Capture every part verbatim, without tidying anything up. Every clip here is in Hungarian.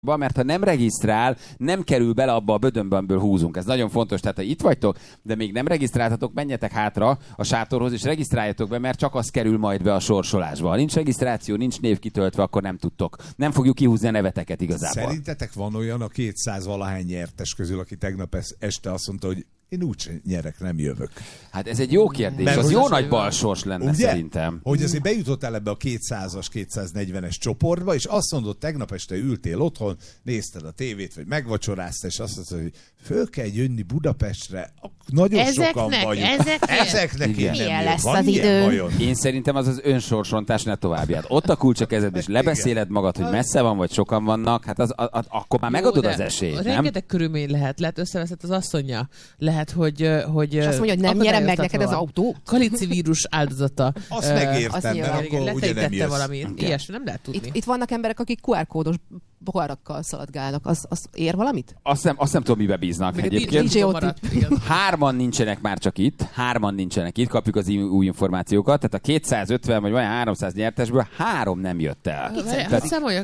mert ha nem regisztrál, nem kerül bele abba a bödönbe, amiből húzunk. Ez nagyon fontos. Tehát, ha itt vagytok, de még nem regisztráltatok, menjetek hátra a sátorhoz, és regisztráljatok be, mert csak az kerül majd be a sorsolásba. Ha nincs regisztráció, nincs név kitöltve, akkor nem tudtok. Nem fogjuk kihúzni a neveteket igazából. Szerintetek van olyan a kétszáz valahány nyertes közül, aki tegnap este azt mondta, hogy én úgy nyerek, nem jövök. Hát ez egy jó kérdés. Mert az jó nagy balsors lenne, ugye? Szerintem. Hogy azért bejutottál ebbe a kétszázas, kétszáznegyvenes csoportba, és azt mondod, tegnap este ültél otthon, nézted a tévét, vagy megvacsoráztál, és azt mondod, hogy föl kell jönni Budapestre, nagyon ezeknek, sokan vagyunk. Ezeknek, ezeknek én nem ilyen lesz van az idő. Én szerintem az az önsorsontás, ne továbbját. Ott a kulcs a kezed, és lebeszéled magad, hogy messze van, vagy sokan vannak, hát az, a, a, akkor már megadod az esélyt, nem? Rengeteg körülmény lehet, lehet összeveszett az asszonya, lehet, hogy... hogy és azt mondja, hogy nem nyerem meg neked az autó. Kalici vírus áldozata. Azt megértem, mert akkor ugye nem jössz. Valami ilyesmi, nem lehet tudni. Itt, itt vannak emberek, akik kú er kódos poharakkal szaladgálnak. Az, az ér valamit? Azt nem, azt nem tudom, mibe bíznak még egyébként. Hárman nincsenek már csak itt, hárman nincsenek itt, kapjuk az új információkat, tehát a kétszázötven vagy vagy háromszáz nyertesből három nem jött el. Hát számoljak.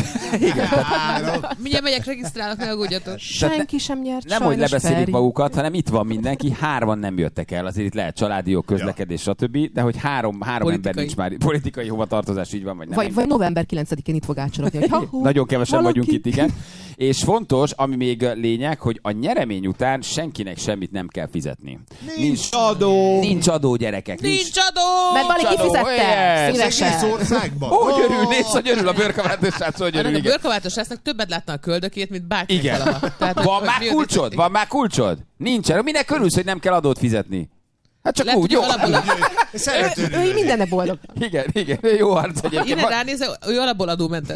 Mindjárt megyek, regisztrálok, ne aggódjatok. Senki sem nyert. Nem, hogy lebeszélik magukat, hanem itt van mindenki, hárman nem jöttek el. Azért itt lehet családi jog, közlekedés, stb. De hogy három, három ember nincs már politikai hovatartozás, így van, vagy nem. Vagy, vagy november kilencedikén itt fog átcsarodni, hogy ha, hú, nagyon kevesen valaki. vagyunk itt, igen. És fontos, ami még lényeg, hogy a nyeremény után senkinek semmit nem kell fizetni. Nincs, nincs adó! Nincs adó, gyerekek. Nincs, nincs adó! Mert Bali kifizette! Szívesen! Egész országban! Úgy örül, nézd, hogy örül a bőrkaváltos srác, hogy örül, igen. A bőrkaváltos srácnak többet látna a köldökét, mint bárki valaha. Tehát, van már kulcsod? Van már kulcsod? Nincsen. Minek örülsz, hogy nem kell adót fizetni? Hát csak lehet, úgy, jó. Alapból... ő, ő mindennek boldog. Igen, igen, jó arc egyébként. Innen ránézve, ő alapból adómentes.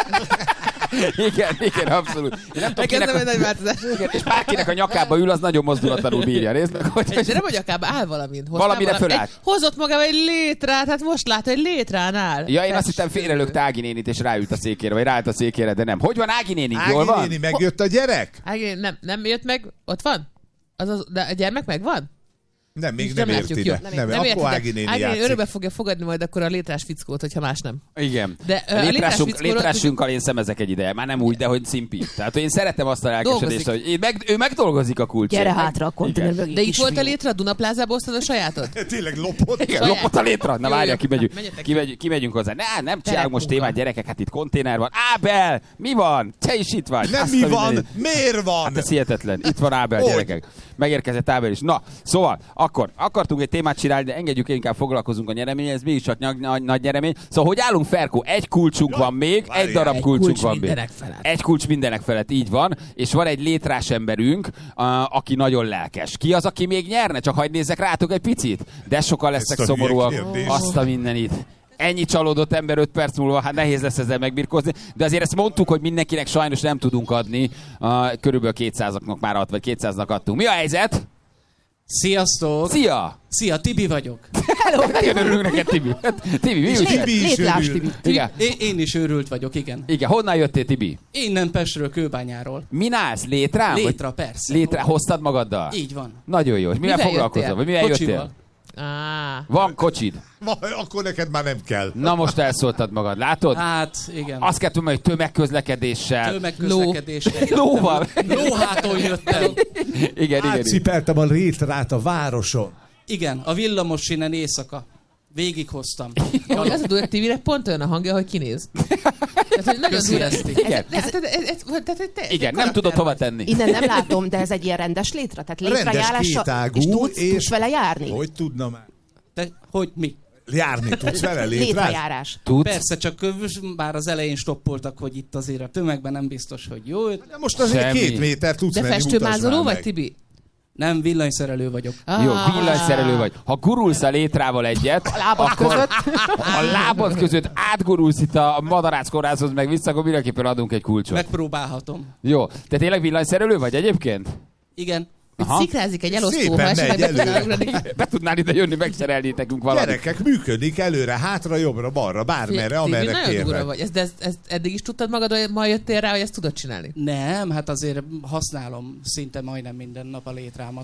Igen, igen, abszolút. Én nem tudom, kinek a... nagy változás. Igen, és bárkinek a nyakába ül, az nagyon mozdulatlanul bírja. Nézd meg, hogy... De nem a nyakába áll valamint. Valamire fölállt. Hozott magával egy létrát, hát most lát, hogy létrán áll. Ja, én azt hittem félrelökte Ági nénit, és ráült a székére, vagy ráült a székére, de nem. Hogy van Ági nénink? Jól van? Ági néni, megjött a gyerek? Ági néni, nem, nem jött meg, ott van? Az az, de a gyermek megvan? Nem, még nem, nem ért ide. Nem, nem, nem akkor Ági néni Ági játszik. örökbe fogja fogadni majd akkor a létrás fickót, hogyha más nem. Igen. De uh, létrásunk, létrásunkkal én szemezek egy ideje. Már nem úgy, de hogy szimpi. Tehát én szeretem azt a lelkesedést, hogy én meg, ő megdolgozik a kulcsot. Gyere hátra a konténer mögé. De itt volt a létre a Dunaplázába, osztad a sajátod? Tényleg lopott? Igen, lopott a létre. Na várjál, kimegyünk, kimegy, kimegyünk hozzá. Ne, nem csinálunk most témát, gyerekek, hát itt konténer van. Ábel, mi van? Te is itt vagy. Nem mi van, miért van? Hát ez hihetetlen. Itt van Ábel, gyerekek. Megérkezett Ábel is. Na, szóval, akkor, akartunk egy témát csinálni, de engedjük, inkább foglalkozunk a nyereménye, ez mégis csak nagy, nagy, nagy nyeremény. Szóval, hogy állunk, Ferkó? Egy kulcsunk ja, van még, várjál. egy darab egy kulcsunk kulcs van még. Felett. Egy kulcs mindenek felett, így van. És van egy létrás emberünk, uh, aki nagyon lelkes. Ki az, aki még nyerne? Csak hagyd nézzek rátok egy picit. De sokan lesznek szomorúak. Azt a mindenit. Ennyi csalódott ember öt perc múlva, hát nehéz lesz ezzel megbirkózni, de azért ezt mondtuk, hogy mindenkinek sajnos nem tudunk adni. Uh, körülbelül kétszázaknak már ad, vagy kétszáznak adtunk. Mi a helyzet? Sziasztok! Szia! Szia, Tibi vagyok. Hello! Nagyon örülünk neked, Tibi. Tibi, mi Lét, Létlás, Tibi. Igen. Én, én is őrült vagyok, igen. Igen, honnan jöttél, Tibi? Innen Pestről, Kőbányáról. Min állsz? Létrán? Létra, persze. Létre, hoztad magaddal? Így van. Nagyon jó. És mivel, mivel foglalkozol? Vagy mivel Kocsival. jöttél? Ah. Van kocsid? Ma, akkor neked már nem kell. Na most elszóltad magad, látod? Hát, igen. Azt kell tudni, hogy tömegközlekedéssel. Tömegközlekedéssel. Lóval. Lóháton jöttem. Igen, igen. Átcipeltem a létrát a városon. Igen, a villamos innen éjszaka. Végighoztam. Ahogy az a durva, Tibinek pont olyan a hangja, hogy kinéz. Tehát, hogy nagyon durva. Igen, igen, nem tudod hova tenni. Innen nem látom, de ez egy ilyen rendes létre? Tehát létrajárásra, rendes és tudsz, és tudsz vele járni? Hogy tudna már? Te, hogy mi? Járni tudsz vele, létrát? Létrajárás. Tudsz? Persze, csak már az elején stoppoltak, hogy itt azért a tömegben nem biztos, hogy jó. De most azért Semmi. két méter tudsz De menni, festőmázoló vagy, Tibi? Nem, villanyszerelő vagyok. Ah. Jó, villanyszerelő vagy. Ha gurulsz a létrával egyet, A lábad akkor között. a lábad között átgurulsz itt a madarászkorázhoz meg vissza, akkor mindenképpen adunk egy kulcsot. Megpróbálhatom. Jó. Te tényleg villanyszerelő vagy egyébként? Igen. Aha. Szikrázik egy elosztó, Szépen ha esetleg megy be tudnál előre. ugrani. Be tudnál ide jönni, megszerelni nekünk valamit. Gyerekek, működik előre, hátra, jobbra, balra, bármerre, Tibi, amerre nagyon durva kérlek. vagy. Ezt, ezt, ezt eddig is tudtad magad, hogy ma jöttél rá, hogy ezt tudod csinálni? Nem, hát azért használom szinte majdnem minden nap a létrámat.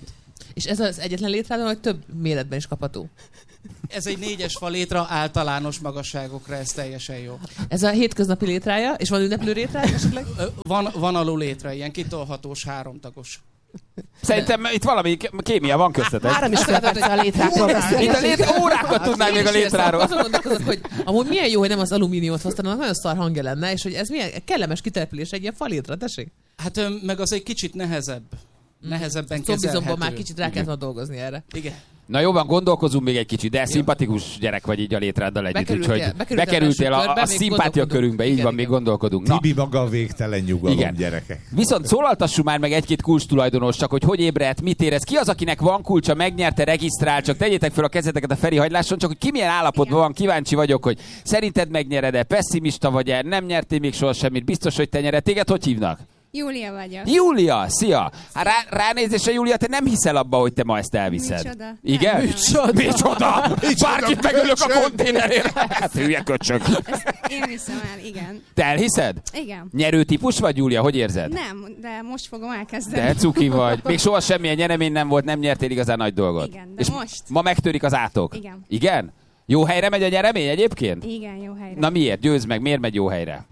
És ez az egyetlen létrádon, hogy több méretben is kapható? Ez egy négyes fa létra, általános magasságokra, ez teljesen jó. Ez a hétköznapi létrája, és van ünneplő létrája esetleg? Van, van alul létre, ilyen kitolhatós, háromtagos. Szerintem itt valami kémia van köztetek. Három is fél perc a létrákról beszélni. Itt a létre, órákat tudnánk még a létráról. Azon gondolkozok, hogy amúgy milyen jó, hogy nem az alumíniumot használnak, nagyon szar hangja lenne, és hogy ez milyen kellemes kitelepülés egy ilyen falétra, tessék? Hát meg az egy kicsit nehezebb. Nehezebben kezelhető. Zombizomban már kicsit rá kellett dolgozni erre. Igen. Na jó van, gondolkozunk még egy kicsit, de szimpatikus gyerek vagy így a létráddal együtt, Bekerültél, úgyhogy bekerültél bekerültél a, körbe, a még szimpátia körünkbe, így igen, van, igen. még gondolkodunk. Na, Tibi maga a végtelen nyugalom, igen. Gyerekek. Viszont szólaltassuk már meg egy-két kulcs tulajdonos, csak hogy hogy ébredt, mit érez, ki az, akinek van kulcsa, megnyerte, regisztrál, csak tegyétek fel a kezeteket a Feri hagyláson, csak hogy ki milyen állapotban van, kíváncsi vagyok, hogy szerinted megnyered-e, pessimista vagy-e, nem nyertél még soha semmit, biztos, hogy te nyered. Téged hogy hívnak? Júlia vagyok. Júlia, szia! Hát rá, ránézésre, Júlia, te nem hiszel abba, hogy te ma ezt elviszed. Micsoda? Igen? Nem, Micsoda? Micsoda? Bárkit megölök a konténerért. Hát hülye köcsög. Ezt én hiszem el, igen. Te elhiszed? Igen. Nyerő típus vagy, Júlia? Hogy érzed? Nem, de most fogom elkezdeni. De cuki vagy. Még soha semmilyen nyeremény nem volt, nem nyertél igazán nagy dolgot. Igen, de És most. ma megtörik az átok. Igen. Igen? Jó helyre megy a nyeremény egyébként? Igen, jó helyre. Na miért? Győzd meg, miért megy jó helyre?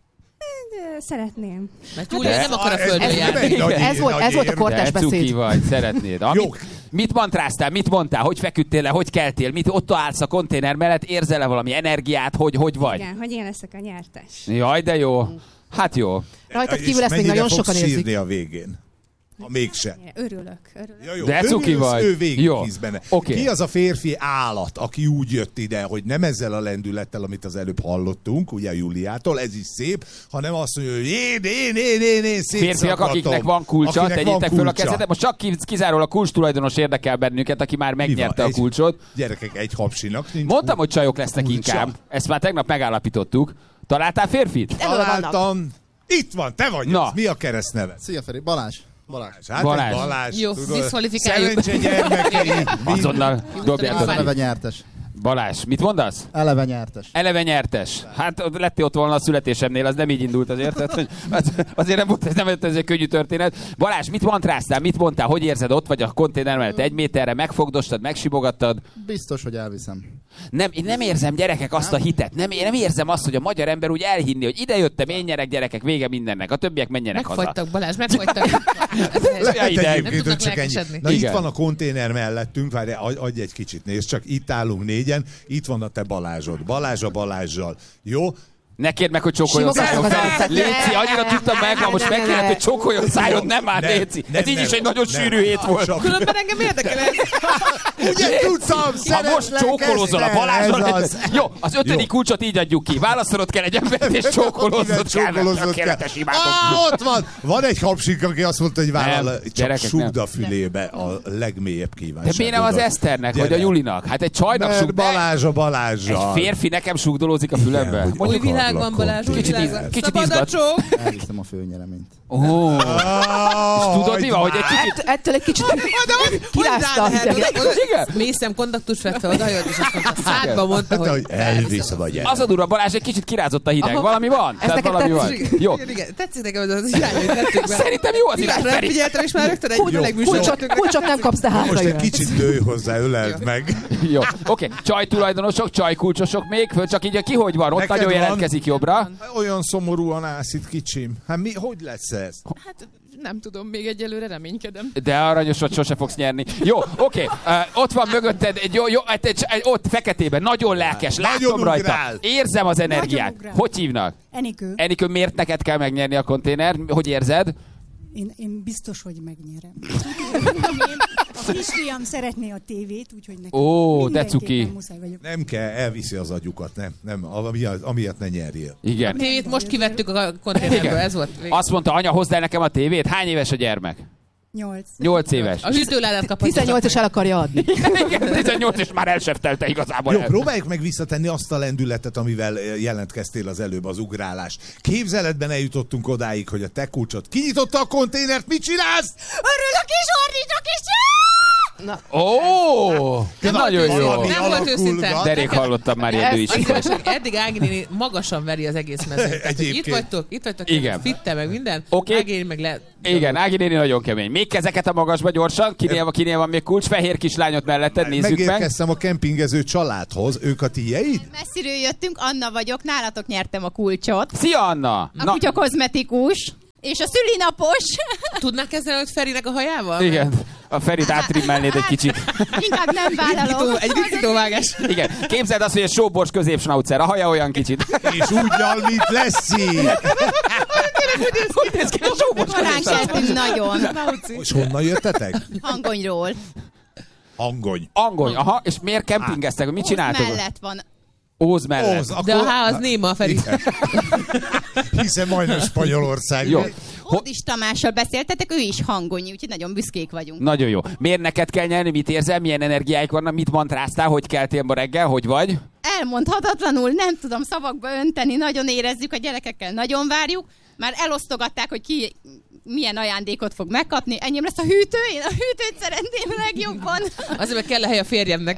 De szeretném. Mert Júlia nem akar a földön ez- járni. Nagy- Ez volt, ez volt a érv. kortárs De cuki beszéd. vagy, szeretnéd. Amit, Jó. mit mantráztál, mit mondtál, hogy feküdtél le, hogy keltél, mit ott állsz a konténer mellett, érzel-e valami energiát, hogy hogy vagy? Igen, hogy én leszek a nyertes. Jaj, de jó. Hát jó. Rajtad És kívül ezt még mennyire nagyon fogsz sokan érzik. sírni a végén? Ha mégse. Örülök, örülök. Ja, jó. De Ő cuki ülsz, vagy. Ő végig Jó. hisz benne. Oké. Ki az a férfi állat, aki úgy jött ide, hogy nem ezzel a lendülettel, amit az előbb hallottunk, ugye Júliától, ez is szép, hanem azt mondja, hogy én, én, én, én, én Férfiak, szétszaggatom. akiknek van kulcsa, Akinek tegyétek van föl a kulcsa. kezetet. Most csak ki- kizárólag kulcs tulajdonos érdekel bennünket, aki már Mi megnyerte van? a Egy- kulcsot. Gyerekek, egy hapsinak nincs Mondtam, hogy csajok lesznek kulcsa. inkább. Ezt már tegnap megállapítottuk. Találtál férfit? Elől vannak. Találtam. Itt van, te vagy Na. az. Mi a keresztneve? Szia Feri, Balázs. Balázs. Hát Balázs. Balázs. Balázs Jó, tudod, diszkvalifikáljuk. szerencse gyermekei. Azonnal dobjátok. Eleve nyertes. Balázs, mit mondasz? Eleve nyertes. Eleve nyertes. Hát ott lettél ott volna a születésemnél, az nem így indult azért. Tehát, hogy az, azért nem volt ez, nem volt ez egy könnyű történet. Balázs, mit mantráztál, mit mondtál, hogy érzed ott vagy a konténer mellett egy méterre, megfogdostad, megsimogattad? Biztos, hogy elviszem. Nem, én nem érzem, gyerekek, azt a hitet. Nem, én nem érzem azt, hogy a magyar ember úgy elhinni, hogy ide jöttem, én nyerek, gyerekek, vége mindennek. A többiek menjenek haza. Megfagytak, Balázs, megfagytak. Lehet ideg. Nem egyébként, tudnak hogy csak ennyi. lelkesedni. Na Igen. itt van a konténer mellettünk, várj, adj adj egy kicsit, nézd, csak itt állunk négyen, itt van a te Balázsod. Balázs a Balázsjal. Jó? Ne kérd meg, hogy csókoljon Simogassuk szájon. az arcát. Léci, annyira tudtam meg, ha most Ne, ne, megkérhet, ne. hogy csókoljon szájon, nem már, Nem, Léci. nem, Ez így nem, is egy nagyon nem. sűrű hét volt. Csak- Különben engem érdekel ez. Ugye tudtam, Ha most csókolózol a Balázsral, jó, az ötödik kulcsot így adjuk ki. Választanod kell egy embert, és csókolóznod kell. Tökéletes imádom. Á, ott van! Van egy hapsik, aki azt mondta, hogy vállal, Nem, csak gyerekek, sugd nem. a fülébe a legmélyebb De kívánságodat. miért nem az Eszternek, vagy a Gyere. Julinak? Hát egy csajnak Mert sugd. Balázs a Balázsral. Egy férfi nekem sugdolózik a fülembe. hogy Új akarlak világ van, Balázs, új konténer. világ van. Kicsit Szabad a izgat. csók. Elviszem a főnyereményt. Ó, Ah, tudod mi van, hogy egy kicsit... Ett- Ettől egy kicsit kirázta a hideget. Igen? Mészem kontaktus vett fel, odajött, és azt mondta, szádba mondta, Hát, hogy... hogy elviszem a gyerek. Az a durva, Balázs egy kicsit kirázott a hideg. Aha. Valami van? Ez Tehát neked valami van. tetszik? Jó. Igen, igen. Tetszik nekem, hogy az irányait tettük be. Szerintem jó az irány, Igen, nem Feri. figyeltem, és már rögtön egy Kulcs- meleg műsor. Kulcsot, kulcsot nem kapsz, de hátra Most egy jöhetsz. kicsit dőj hozzá, öleld meg. Jó, oké. Csaj tulajdonosok, csaj kulcsosok még, föl csak így ki hogy van, ott Neked nagyon van? jelentkezik jobbra. Olyan szomorúan állsz itt, kicsim. Hát mi, hogy lesz ez? Hát nem tudom, még egyelőre reménykedem. De aranyosat sose fogsz nyerni. Jó, oké, uh, ott van mögötted, egy jó, jó, egy, egy, egy, ott feketében, nagyon lelkes, látom Nagyon rajta, ugrál. érzem az energiát. ugrál. Hogy hívnak? Enikő, Enikő, miért neked kell megnyerni a konténer? Hogy érzed? én, én biztos, hogy megnyerem. A kisfiam szeretné a tévét, úgyhogy nekem Ó, de mindenképpen cuki. muszáj vagyok. Nem kell, elviszi az agyukat, nem, nem, amiatt, amiatt ne nyerjél. Igen. Tévét most kivettük a konténerből, ez volt. Azt mondta, anya, hozd el nekem a tévét. Hány éves a gyermek? Nyolc. Nyolc éves. A hűtőládát kaphatja. tizennyolc és el akarja adni. Igen, tizennyolc és már elseftelte igazából. Jó, el. próbáljuk meg visszatenni azt a lendületet, amivel eh, jelentkeztél az előbb, az ugrálás. Képzeletben eljutottunk odáig, hogy a te kulcsot kinyitotta a konténert, mit csinálsz? Örülök és ordítok és... Ó, nagyon jó. Nem volt őszinte. De rég hallottam már ilyen is. Eddig Ági néni magasan veri az egész mezőt. Itt vagytok, itt vagytok, igen. Fitte meg minden. Okay. Ági néni meg le... Igen, Ági néni nagyon kemény. Még kezeket a magasba gyorsan. Kinél, kinél van még kulcs? Fehér kislányot melletted, nézzük meg. Megérkeztem a kempingező családhoz. Ők a tieid? Messziről jöttünk, Anna vagyok, nálatok nyertem a kulcsot. Szia, Anna! A Na. kutya kozmetikus. És a szülinapos. Tudnál kezdeni ott Ferinek a hajával? Igen. A Ferit áttrimmelnéd egy kicsit. Inkább nem vállalom. Egy ritkítóvágás. Igen. Képzeld azt, hogy egy sóbors középsnaucer. A haja olyan kicsit. És úgy nyal, mint Leszi. Hogy néz ki a sóbors középsnaucer? Nagyon. És honnan jöttetek? Hangonyról. Hangony. Hangony, aha. És miért kempingeztek? Mit csináltok? mellett van. Óz mellett. Óz, akkor... De a H az néma a Feri. Hiszen majdnem Spanyolország. Jó. Hódis Tamással beszéltetek, ő is hangonyi, úgyhogy nagyon büszkék vagyunk. Nagyon jó. Miért neked kell nyerni? Mit érzel? Milyen energiáik vannak? Mit mantráztál? Hogy keltél ma reggel? Hogy vagy? Elmondhatatlanul, nem tudom szavakba önteni, nagyon érezzük, a gyerekekkel nagyon várjuk. Már elosztogatták, hogy ki milyen ajándékot fog megkapni. Enyém lesz a hűtő, én a hűtőt szeretném legjobban. Azért, mert kell a hely a férjemnek.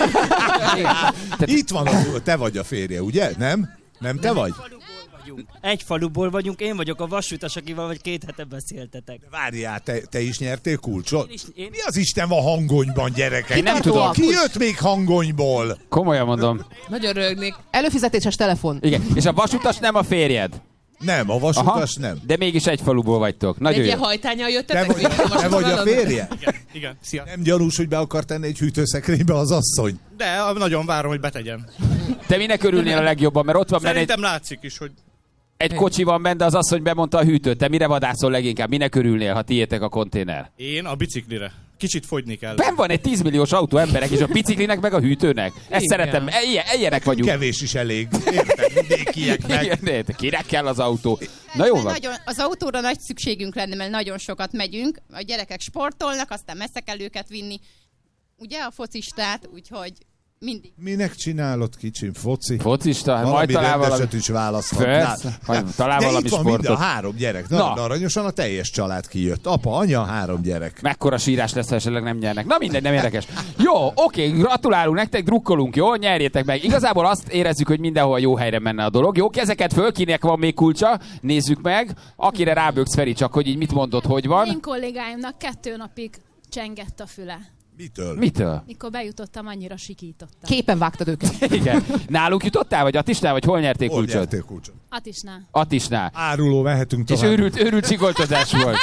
Itt van, a, te vagy a férje, ugye? Nem? Nem te vagy? Egy faluból vagyunk, én vagyok a vasutas, akivel vagy két hete beszéltetek. Várjál, te, te is nyertél kulcsot? Én is, én... Mi az Isten van Hangonyban, gyerekek? Én nem tudom. Ki jött még Hangonyból? Komolyan mondom. Nagyon rögnék. Előfizetéses telefon. Igen. És a vasutas nem a férjed? Nem, a vasutas Aha, nem. de mégis egy faluból vagytok. Nagyon egy jó. Ilyen hajtányal jöttetek? Te vagy, te vagy a férje? Igen, igen. Szia. Nem gyanús, hogy be akar tenni egy hűtőszekrénybe az asszony? De nagyon várom, hogy betegyem. Te minek örülnél a legjobban? Mert ott van benne Szerintem egy, látszik is, hogy... egy kocsi van benne, de az asszony bemondta a hűtőt. Te mire vadászol leginkább? Minek örülnél, ha tiétek a konténer? Én a biciklire. Kicsit fogyni kell. Ben van egy tízmilliós autó emberek, és a biciklinek meg a hűtőnek. Ezt Igen. szeretem. Ilyen, ilyenek vagyunk. Kevés is elég. Érted? Vidékieknek. Igen, de kinek kell az autó? Na jó van. Nagyon, az autóra nagy szükségünk lenne, mert nagyon sokat megyünk. A gyerekek sportolnak, aztán messze kell őket vinni. Ugye a focistát, úgyhogy mindig. Minek csinálod, kicsim? Foci? Focista? Valami Majd talál valami... rendeset is választhatnál. Talál De valami itt van sportot. mind a három gyerek. Na, Na. aranyosan a teljes család kijött. Apa, anya, három gyerek. Mekkora sírás lesz, ha esetleg nem nyernek. Na mindegy, nem érdekes. Jó, oké, gratulálunk nektek, drukkolunk, jó? Nyerjétek meg. Igazából azt érezzük, hogy mindenhol jó helyre menne a dolog. Jó, kezeket föl, kinek van még kulcsa? Nézzük meg. Akire ráböksz, Feri, csak hogy így mit mondod, hogy van. Én kollégáimnak kettő napig csengett a füle. Mitől? Mitől? Mikor bejutottam, annyira sikítottam. Képen vágtad őket. Igen. Náluk jutottál, vagy Attisnál, vagy hol nyerték Hol kulcsot? nyerték kulcsot? Attisnál. Attisnál. Áruló, mehetünk tovább. És őrült, őrült csigoltozás volt.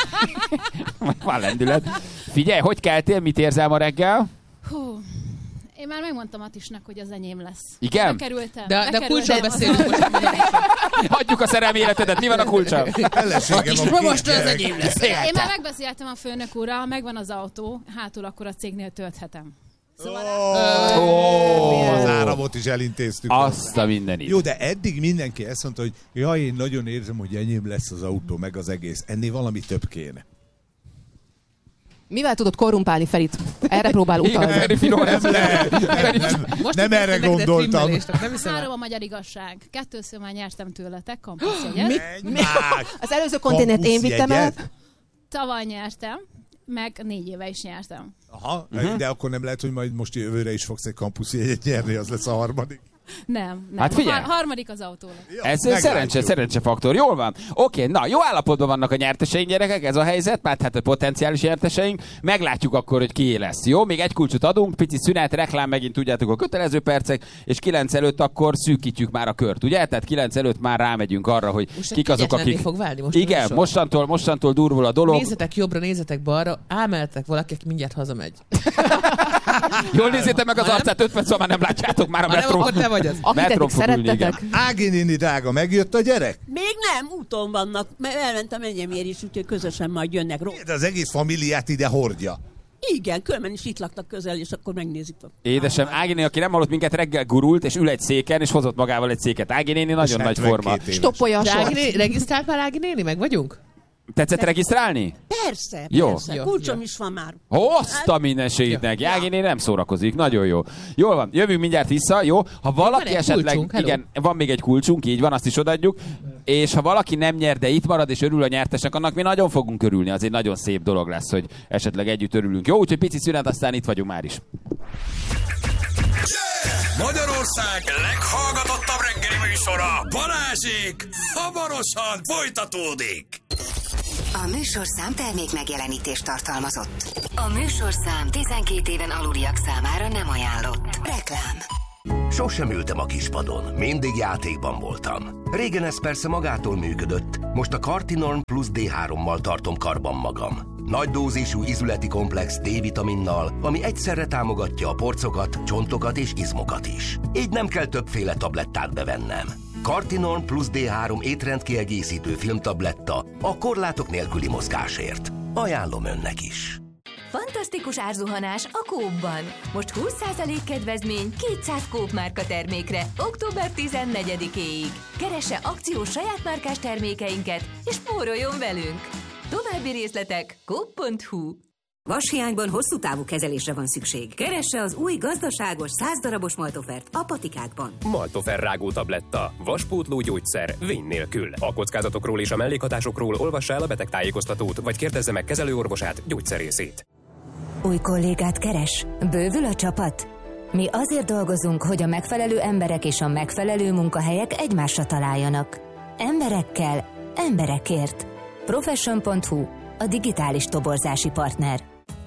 Van lendület. Figyelj, hogy keltél, mit érzel ma reggel? Hú, én már megmondtam Attisnak, hogy az enyém lesz. Igen? Bekerültem. De, de bekerültem. kulcsról beszélünk most. Hagyjuk a szerelmi életedet, mi van a kulcsa? Ellenségem a Most két az gyerek. enyém lesz. Én már megbeszéltem a főnök úrral, megvan az autó, hátul akkor a cégnél tölthetem. Szóval Oh, az áramot is elintéztük. Azt a mindenit. Jó, de eddig mindenki ezt mondta, hogy jaj, én nagyon érzem, hogy enyém lesz az autó, meg az egész. Ennél valami több kéne. Mivel tudod korrumpálni Ferit? Erre próbál utalni. Feri finom, Nem lehet. Nem, nem, Most nem erre gondoltam. Nem hiszem el. három a magyar igazság. Kettőször már nyertem tőletek kampuszjegyet. Az előző konténert én vittem el. Tavaly nyertem, meg négy éve is nyertem. Aha, uh-huh. De akkor nem lehet, hogy majd most jövőre is fogsz egy kampusjegyet nyerni, az lesz a harmadik. Nem, nem. Hát figyelj. A har- harmadik az autó lesz. Ja, Ez meglátjuk. szerencse, szerencsefaktor. Jól van. Oké, na, jó állapotban vannak a nyerteseink, gyerekek, ez a helyzet, mert hát a potenciális nyerteseink. Meglátjuk akkor, hogy ki lesz. Jó, még egy kulcsot adunk, pici szünet, reklám, megint tudjátok a kötelező percek, és kilenc előtt akkor szűkítjük már a kört, ugye? Tehát kilenc előtt már rámegyünk arra, hogy Most kik azok, akik... fog válni most Igen, mostantól, mostantól durvul a dolog. Nézzetek jobbra, nézzetek balra, ámeltek valaki, aki mindjárt hazamegy. Jól nézzétek meg az arcát, öt perc, már nem látjátok már a Ha nem, metró. akkor te vagy az. Akit eddig szerettetek. Ági néni drága, megjött a gyerek? Még nem, úton vannak, mert elmentem enyémért is, úgyhogy közösen majd jönnek. De az egész familiát ide hordja. Igen, különben is itt laktak közel, és akkor megnézik. Édesem, Ági néni, aki nem hallott minket, reggel gurult, és ül egy széken, és hozott magával egy széket. Ági néni nagyon nagy forma. Stoppolja a sort. Regisztrált már Ági néni? Meg vagyunk? Tetszett regisztrálni? Persze, Jó. persze. Jó. Kulcsom is van már. Azt a mindenségét neki. Ági néni nem szórakozik. Nagyon jó. Jól van, jövünk mindjárt vissza, jó? Ha valaki egy esetleg... kulcsunk, hello. Igen, van még egy kulcsunk, így van, azt is odaadjuk. és ha valaki nem nyer, de itt marad és örül a nyertesnek, annak mi nagyon fogunk örülni. Az egy nagyon szép dolog lesz, hogy esetleg együtt örülünk. Jó, úgyhogy pici szünet, aztán itt vagyunk már is. Magyarország leghallgatottabb reggeli műsora, Balázsék, hamarosan folytatódik. A műsorszám termék megjelenítést tartalmazott. A műsorszám tizenkét éven aluliak számára nem ajánlott. Reklám. Sosem ültem a kispadon, mindig játékban voltam. Régen ez persze magától működött, most a Cartinorm Plus dé hárommal tartom karban magam. Nagy dózisú izületi komplex D-vitaminnal, ami egyszerre támogatja a porcokat, csontokat és izmokat is. Így nem kell többféle tablettát bevennem. Cartinorm Plus dé három étrendkiegészítő filmtabletta a korlátok nélküli mozgásért. Ajánlom önnek is. Fantasztikus árzuhanás a Coopban. Most húsz százalék kedvezmény kétszáz Coop márka termékre október tizennegyedikéig. Keresse akciós saját márkás termékeinket, és spóroljon velünk! További részletek coop pont hu. Vashiányban hosszú távú kezelésre van szükség. Keresse az új gazdaságos száz darabos Maltofert a Patikákban. Maltofer rágó tabletta. Vaspótló gyógyszer. Vény nélkül. A kockázatokról és a mellékhatásokról olvassa el a betegtájékoztatót, vagy kérdezze meg kezelőorvosát, gyógyszerészét. Új kollégát keres? Bővül a csapat? Mi azért dolgozunk, hogy a megfelelő emberek és a megfelelő munkahelyek egymásra találjanak. Emberekkel, emberekért. Profession pont hu, a digitális toborzási partner.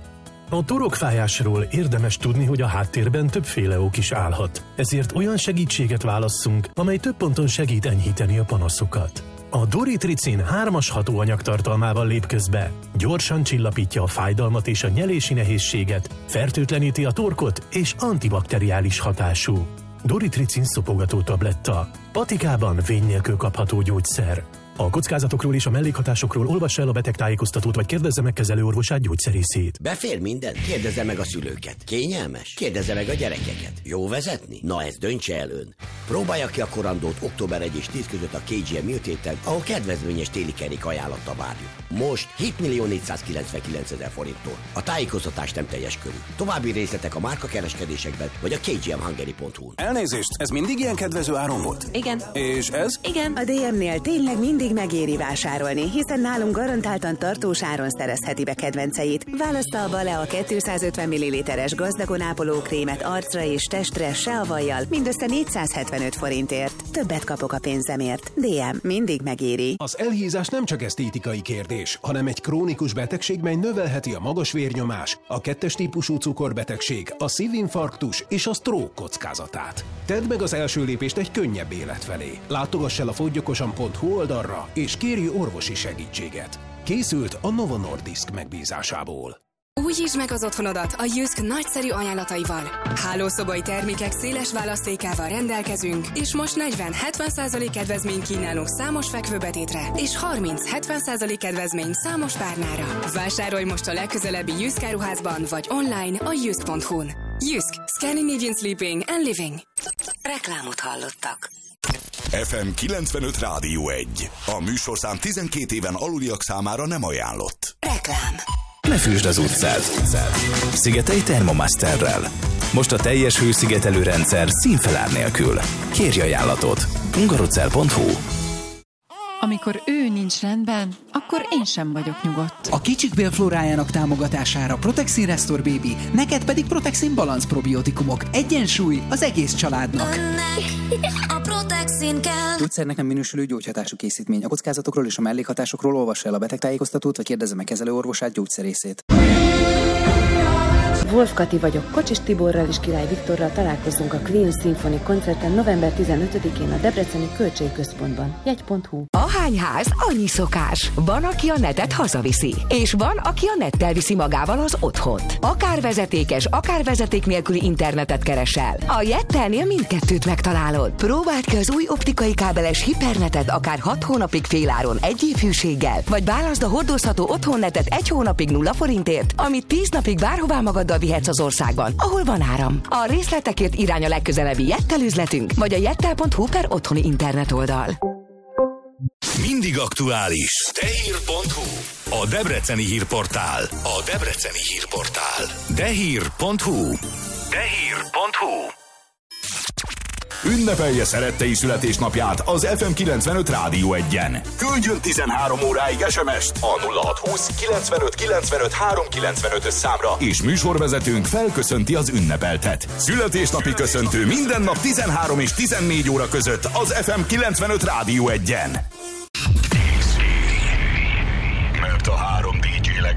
A torokfájásról érdemes tudni, hogy a háttérben többféle ok is állhat. Ezért olyan segítséget válasszunk, amely több ponton segít enyhíteni a panaszokat. A Doritricin hármas hatóanyag tartalmával lép közbe. Gyorsan csillapítja a fájdalmat és a nyelési nehézséget, fertőtleníti a torkot és antibakteriális hatású. Doritricin szopogató tabletta. Patikában vény nélkül kapható gyógyszer. A kockázatokról és a mellékhatásokról olvassa el a betegtájékoztatót, vagy kérdezze meg kezelőorvosát, gyógyszerészét. Befér minden? Kérdezze meg a szülőket. Kényelmes? Kérdezze meg a gyerekeket. Jó vezetni? Na ezt döntse el ön. Próbálja ki a korandót október elseje és tíz között a ká gé em műtéten, ahol kedvezményes téli kerék ajánlatta várjuk. Most hétmillió-négyszázkilencvenkilencezer forinttól. A tájékoztatás nem teljes körű. További részletek a márkakereskedésekben, vagy a ká gé em hungary pont hu-n. Elnézést, ez mindig ilyen kedvező áron volt? Igen. És ez? Igen. A dé em-nél tényleg mindig megéri vásárolni, hiszen nálunk garantáltan tartós áron szerezheti be kedvenceit. Választa a Balea kétszázötven milliliteres gazdagon ápoló krémet arcra és testre se a vajjal, mindössze négyszázhetvenöt forintért. Többet kapok a pénzemért. dé em mindig megéri. Az elhízás nem csak esztétikai kérdés, hanem egy krónikus betegség, mely növelheti a magas vérnyomás, a kettes típusú cukorbetegség, a szívinfarktus és a stroke kockázatát. Tedd meg az első lépést egy könnyebb élet felé. Látogass el a fogyjokosan pont hu oldalra, és kérj orvosi segítséget. Készült a Novo Nordisk megbízásából. Újítsd meg az otthonodat a Jysk nagyszerű ajánlataival. Hálószobai termékek széles választékával rendelkezünk, és most negyven-hetven százalék kedvezmény kínálunk számos fekvőbetétre, és harminc-hetven százalék kedvezmény számos párnára. Vásárolj most a legközelebbi Jysk áruházban, vagy online a jysk pont hu-n. Jysk. Scandinavian Sleeping and Living. Reklámot hallottak. ef em kilencvenöt Rádió egy. A műsorszám tizenkét éven aluliak számára nem ajánlott. Reklám. Ne fűsd az utcát. Szigetelj Thermomasterrel. Most a teljes hőszigetelő rendszer színfelár nélkül. Kérj ajánlatot. hungarocell pont hu. Amikor ő nincs rendben, akkor én sem vagyok nyugodt. A kicsik bélflórájának támogatására Protexin Restore Baby, neked pedig Protexin Balance probiotikumok. Egyensúly az egész családnak. Önnek a Protexin kell. Gyógyszernek nem minősülő gyógyhatású készítmény. A kockázatokról és a mellékhatásokról olvassa el a betegtájékoztatót, vagy kérdezze meg kezelőorvosát, gyógyszerészét. Wolf Kati vagyok. Kocsis Tiborral és Király Viktorral találkozunk a Queen Symphony koncerten november tizenötödikén a Debreceni Költségközpontban. jegy pont hu. Ahány ház, annyi szokás. Van, aki a netet hazaviszi, és van, aki a nettel viszi magával az otthont. Akár vezetékes, akár vezeték nélküli internetet keresel. A Jettelnél mindkettőt megtalálod. Próbáld ki az új optikai kábeles hipernetet akár hat hónapig féláron egy év hűséggel, vagy válaszd a hordozható otthonnetet egy hónapig nulla forintért, amit tíz napig bárhová magaddal vihetsz az országban, ahol van áram. A részletekért irány a legközelebbi Jettel üzletünk, vagy a jettel pont hu per otthoni internet oldal. Mindig aktuális. Dehír pont hu. A debreceni hírportál. A debreceni hírportál. Dehír pont hu. Dehír pont hu. Ünnepelje szerettei születésnapját az ef em kilencvenöt Rádió egyen. Küldjön tizenhárom óráig es em est a nulla hatszázhúsz kilencvenöt kilencvenöt háromszázkilencvenötös számra, és műsorvezetőnk felköszönti az ünnepeltet. Születésnapi köszöntő minden nap tizenhárom és tizennégy óra között az ef em kilencvenöt Rádió egyen.